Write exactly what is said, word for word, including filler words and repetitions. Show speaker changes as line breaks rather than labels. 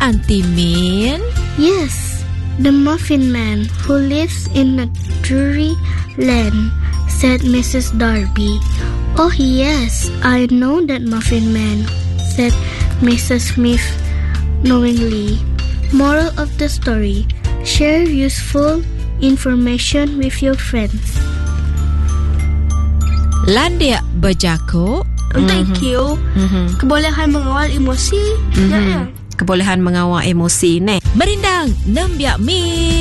Auntie Min?
Yes, the Muffin Man who lives in a dreary land, said Missus Darby. Oh yes, I know that Muffin Man, said Missus Smith knowingly. Moral of the story, share useful information with your friends.
Landia berjakuk.
Thank mm-hmm. you. Mm-hmm. Kebolehan mengawal emosi.
Mm-hmm. Ya, ya. Kebolehan mengawal emosi ni. Merindang, nembiak mi.